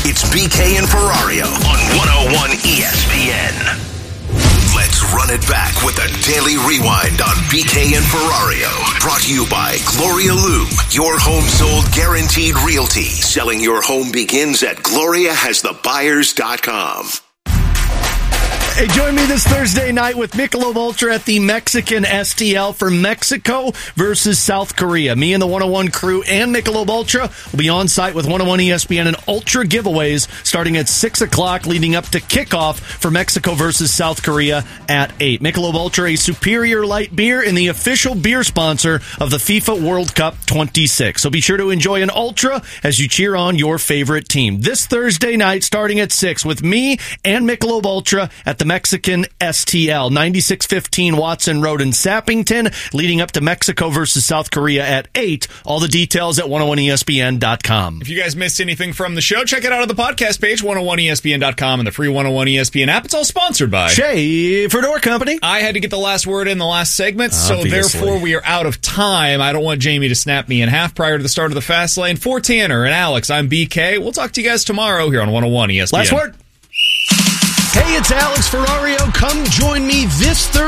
It's BK and Ferrario on 101 ESPN. Let's run it back with a daily rewind on BK and Ferrario. Brought to you by Gloria Loom, your home sold guaranteed realty. Selling your home begins at GloriaHasTheBuyers.com. Hey, join me this Thursday night with Michelob Ultra at the Mexican STL for Mexico versus South Korea. Me and the 101 crew and Michelob Ultra will be on site with 101 ESPN and Ultra giveaways starting at 6 o'clock leading up to kickoff for Mexico versus South Korea at 8. Michelob Ultra, a superior light beer and the official beer sponsor of the FIFA World Cup 26. So be sure to enjoy an Ultra as you cheer on your favorite team. This Thursday night starting at 6 with me and Michelob Ultra at the Mexican STL, 9615 Watson Road in Sappington, leading up to Mexico versus South Korea at 8. All the details at 101ESPN.com. If you guys missed anything from the show, check it out on the podcast page, 101ESPN.com, and the free 101 ESPN app. It's all sponsored by Schaefer Door Company. I had to get the last word in the last segment, Obviously. so therefore we are out of time. I don't want Jamie to snap me in half prior to the start of the Fast Lane. For Tanner and Alex, I'm BK. We'll talk to you guys tomorrow here on 101 ESPN. Last word. Hey, it's Alex Ferrario. Come join me this Thursday